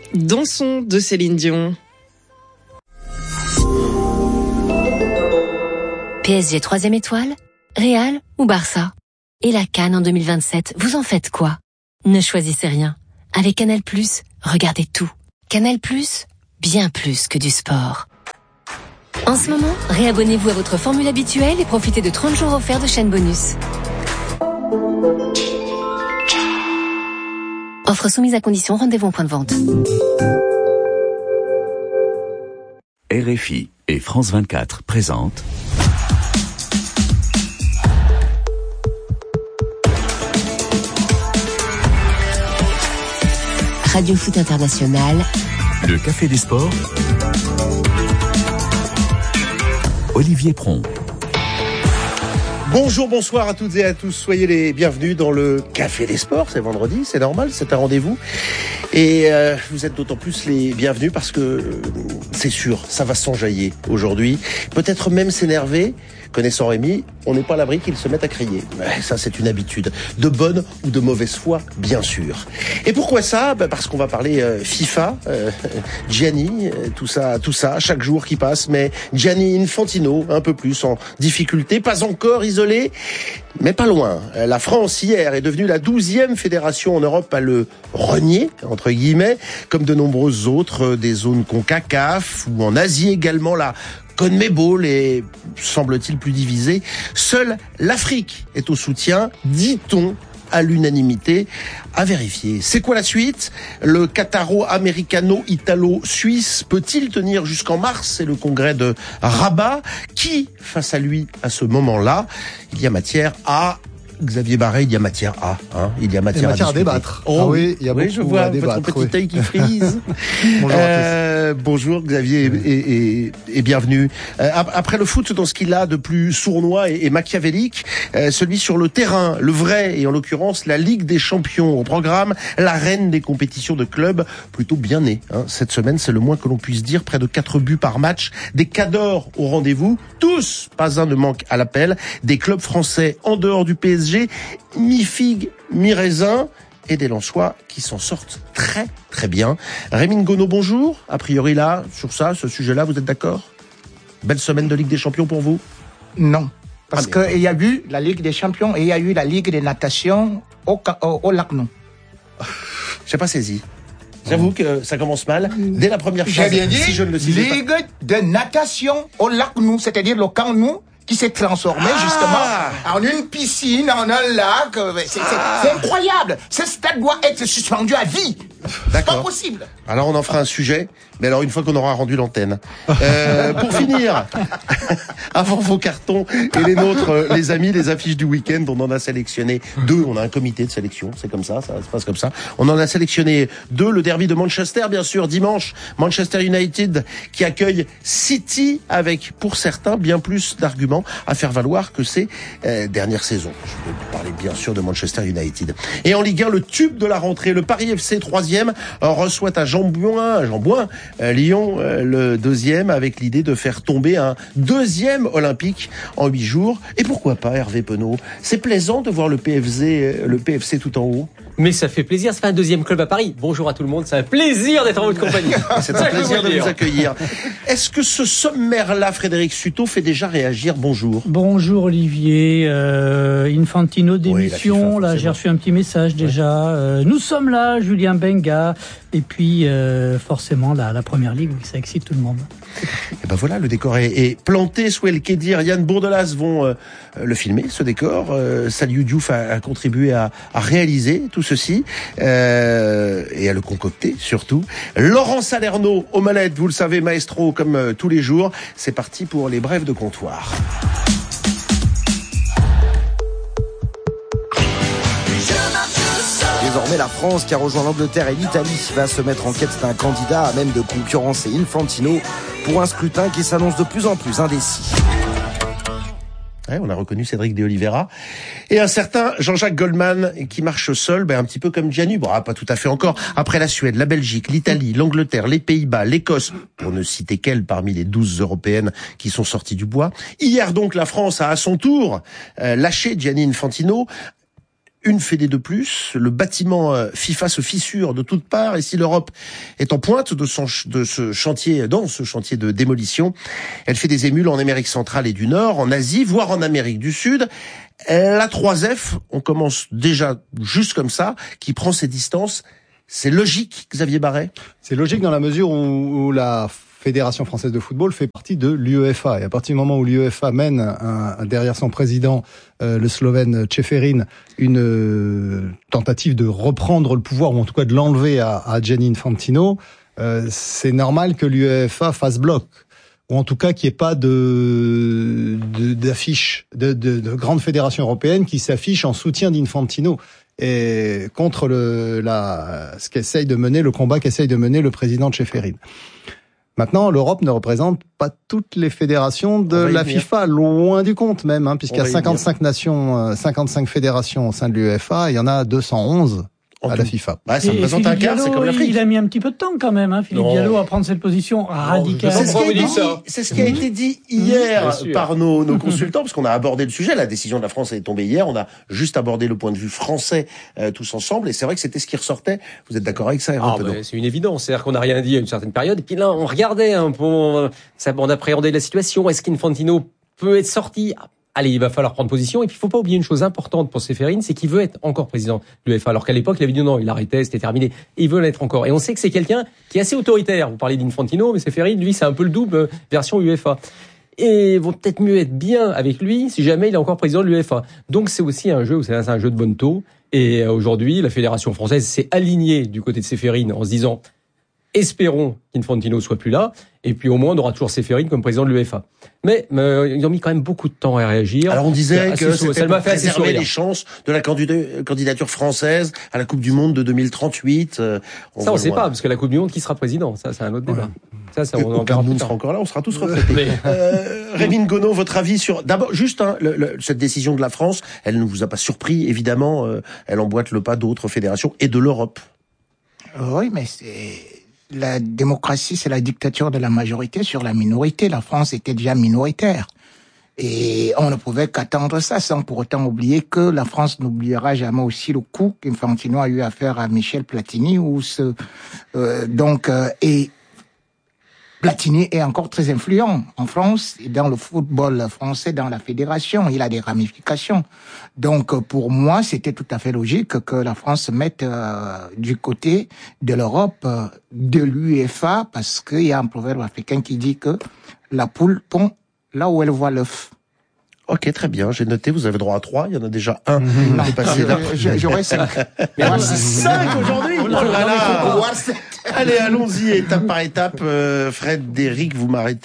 Dansons de Céline Dion. PSG 3e étoile, Real ou Barça? Et la CAN en 2027, vous en faites quoi? Ne choisissez rien. Avec Canal+, regardez tout. Canal+, bien plus que du sport. En ce moment, réabonnez-vous à votre formule habituelle et profitez de 30 jours offerts de chaîne bonus. Offre soumise à condition, rendez-vous en point de vente. RFI et France 24 présentent Radio Foot International. le Café des Sports. Olivier Pron. Bonjour, bonsoir à toutes et à tous. Soyez les bienvenus dans le Café des Sports. C'est vendredi, c'est normal, c'est un rendez-vous. Et vous êtes d'autant plus les bienvenus parce que c'est sûr, ça va s'enjailler aujourd'hui. Peut-être même s'énerver. Connaissant Rémi, on n'est pas à l'abri qu'il se mette à crier. Ça, c'est une habitude. De bonne ou de mauvaise foi, bien sûr. Et pourquoi ça? Parce qu'on va parler FIFA, Gianni, tout ça, chaque jour qui passe. Mais Gianni Infantino, un peu plus en difficulté, pas encore isolé, mais pas loin. La France, hier, est devenue la 12e fédération en Europe à le renier, entre guillemets, comme de nombreuses autres des zones CONCACAF, ou en Asie également, la CONMEBOL est, semble-t-il, plus divisée. Seule l'Afrique est au soutien, dit-on, à l'unanimité, à vérifier. C'est quoi la suite? Le Qataro-Américano-Italo-Suisse peut-il tenir jusqu'en mars? C'est le congrès de Rabat. Qui, face à lui, à ce moment-là? Il y a matière à... Xavier Barret, il y a matière à, il y a matière à débattre. Oh, ah oui, il y a beaucoup je vois à débattre. Votre petit œil qui frise. Bonjour à tous. Bonjour Xavier et bienvenue. Après le foot, dans ce qu'il a de plus sournois et machiavélique, celui sur le terrain, le vrai, et en l'occurrence la Ligue des Champions au programme, la reine des compétitions de clubs, plutôt bien née. Cette semaine, c'est le moins que l'on puisse dire, près de 4 buts par match, des cadors au rendez-vous, tous, pas un ne manque à l'appel, des clubs français en dehors du PSG, mi-figue, mi-raisin, et des Lensois qui s'en sortent très très bien. Rémi Ngono, bonjour. A priori là, sur ça, ce sujet-là, vous êtes d'accord? Belle semaine de Ligue des Champions pour vous? Non, parce qu'il y a eu la Ligue des Champions et il y a eu la Ligue des Natation au lac Nou. J'ai pas saisi. J'avoue que ça commence mal. Dès la première J'ai phase, bien dit, si je ne le sais pas. Ligue de Natation au lac Nou, c'est-à-dire le camp Nou, qui s'est transformé justement en une piscine, en un lac. C'est incroyable. Ce stade doit être suspendu à vie. D'accord. Pas possible. Alors on en fera un sujet, mais alors une fois qu'on aura rendu l'antenne. Pour finir, avant vos cartons et les nôtres, les amis, les affiches du week-end, on en a sélectionné 2. On a un comité de sélection, c'est comme ça se passe comme ça. On en a sélectionné 2. Le derby de Manchester, bien sûr, dimanche. Manchester United qui accueille City avec, pour certains, bien plus d'arguments à faire valoir que ces dernières saisons. Je vais parler bien sûr de Manchester United. Et en Ligue 1, le tube de la rentrée, le Paris FC 3e reçoit à Jean-Bouin, Lyon, le 2e, avec l'idée de faire tomber un 2e olympique en 8 jours. Et pourquoi pas, Hervé Penaud? C'est plaisant de voir le PFC tout en haut. Mais ça fait plaisir, c'est pas un 2e club à Paris. Bonjour à tout le monde, c'est un plaisir d'être en votre compagnie. C'est un plaisir de vous accueillir. Est-ce que ce sommaire-là, Frédéric Suto, fait déjà réagir? Bonjour. Bonjour Olivier, Infantino d'émission, oui, là j'ai reçu un petit message déjà. Nous sommes là, Julien Benga, et puis forcément la Première Ligue, ça excite tout le monde. Et ben voilà, le décor est planté. Souel Kedir, Yann Bourdelas vont le filmer, ce décor. Saliou Diouf a contribué à réaliser tout ceci et à le concocter surtout. Laurent Salerno aux manettes, vous le savez, maestro comme tous les jours. C'est parti pour les brèves de comptoir. Désormais, la France, qui a rejoint l'Angleterre et l'Italie, va se mettre en quête d'un candidat à même de concurrencer Infantino pour un scrutin qui s'annonce de plus en plus indécis. Ouais, on a reconnu Cédric de Oliveira. Et un certain Jean-Jacques Goldman qui marche seul, un petit peu comme Gianni. Bon, pas tout à fait encore. Après la Suède, la Belgique, l'Italie, l'Angleterre, les Pays-Bas, l'Écosse, pour ne citer qu'elle parmi les 12 européennes qui sont sorties du bois. Hier donc, la France a à son tour lâché Gianni Infantino. une fédé de plus, le bâtiment FIFA se fissure de toutes parts, et si l'Europe est en pointe dans ce chantier de démolition, elle fait des émules en Amérique centrale et du Nord, en Asie, voire en Amérique du Sud. La 3F, on commence déjà juste comme ça, qui prend ses distances. C'est logique, Xavier Barret? C'est logique dans la mesure où la Fédération française de football fait partie de l'UEFA. Et à partir du moment où l'UEFA mène derrière son président, le Slovène Čeferin, une tentative de reprendre le pouvoir, ou en tout cas de l'enlever à Gianni Infantino, c'est normal que l'UEFA fasse bloc. Ou en tout cas qu'il n'y ait pas d'affiche de grandes fédérations européennes qui s'affichent en soutien d'Infantino et contre le combat qu'essaye de mener le président Čeferin. Maintenant, l'Europe ne représente pas toutes les fédérations de la FIFA, loin du compte même, puisqu'il y a 55 nations, 55 fédérations au sein de l'UEFA, il y en a 211 à la FIFA. Bah, ça représente un quart, c'est comme l'Afrique. Il a mis un petit peu de temps quand même, Philippe Diallo, à prendre cette position radicale. C'est ce qui a été dit hier par nos consultants, parce qu'on a abordé le sujet. La décision de la France est tombée hier. On a juste abordé le point de vue français tous ensemble, et c'est vrai que c'était ce qui ressortait. Vous êtes d'accord avec ça, Hervé Penaud? C'est une évidence. C'est-à-dire qu'on n'a rien dit à une certaine période, et puis là, on regardait un peu, on appréhendait la situation. Est-ce qu'Infantino peut être sorti? Allez, il va falloir prendre position. Et puis, il faut pas oublier une chose importante pour Čeferin, c'est qu'il veut être encore président de l'UEFA. Alors qu'à l'époque, il avait dit non, il arrêtait, c'était terminé. Et il veut l'être encore. Et on sait que c'est quelqu'un qui est assez autoritaire. Vous parlez d'Infantino, mais Čeferin, lui, c'est un peu le double version UEFA. Et vaut peut-être mieux être bien avec lui si jamais il est encore président de l'UEFA. Donc, c'est aussi un jeu, c'est un jeu de bonneteau. Et aujourd'hui, la Fédération française s'est alignée du côté de Čeferin en se disant, espérons qu'Infantino soit plus là, et puis au moins on aura toujours Čeferin comme président de l'UEFA. Mais ils ont mis quand même beaucoup de temps à réagir. Alors on disait que c'était pour préserver les chances de la candidature française à la Coupe du Monde de 2038. Ça on sait pas, parce que la Coupe du Monde, qui sera président? Ça c'est un autre débat. Ça on verra plus tard. Sera encore là, on sera tous retraités. Rémi Ngono, votre avis sur d'abord juste cette décision de la France, elle ne vous a pas surpris évidemment, elle emboîte le pas d'autres fédérations et de l'Europe. Oui, mais la démocratie, c'est la dictature de la majorité sur la minorité. La France était déjà minoritaire. Et on ne pouvait qu'attendre ça, sans pour autant oublier que la France n'oubliera jamais aussi le coup qu'Infantino a eu à faire à Michel Platini, et Platini est encore très influent en France et dans le football français, dans la fédération. Il a des ramifications. Donc, pour moi, c'était tout à fait logique que la France se mette du côté de l'Europe, de l'UEFA, parce qu'il y a un proverbe africain qui dit que la poule pond là où elle voit l'œuf. Ok, très bien, j'ai noté, vous avez droit à 3, il y en a déjà un. J'aurais 5. Mais 5 aujourd'hui. Allez, allons-y, étape par étape. Frédéric, vous m'arrêtez.